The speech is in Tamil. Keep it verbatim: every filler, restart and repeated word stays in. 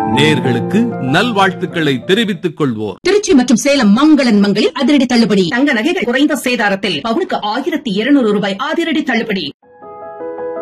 நேயர்களுக்கு நல்வாழ்த்துக்களை தெரிவித்துக் கொள்வோர். திருச்சி மற்றும் சேலம் மங்களன் மங்களில் அதிரடி தள்ளுபடி. தங்க நகைகள் குறைந்த சேதாரத்தில் பவுனுக்கு ஆயிரத்தி இருநூறு ரூபாய் அதிரடி தள்ளுபடி.